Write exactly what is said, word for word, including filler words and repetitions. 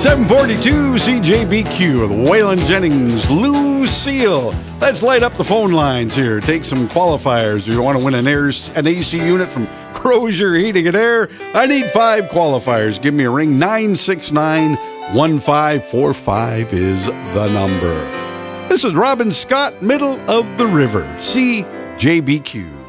seven forty-two C J B Q, the Waylon Jennings, Lucille. Let's light up the phone lines here. Take some qualifiers. You want to win an, air, an A C unit from Crozier Heating and Air? I need five qualifiers. Give me a ring. nine six nine, one five four five is the number. This is Robin Scott, Middle of the River, C J B Q.